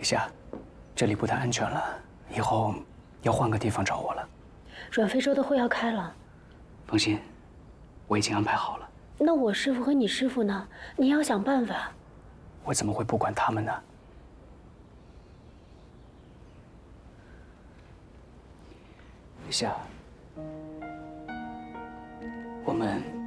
李夏，这里不太安全了，以后要换个地方找我了。 阮非洲的会要开了， 放心，我已经安排好了。 那我师傅和你师傅呢？你要想办法。 我怎么会不管他们呢？李夏，我们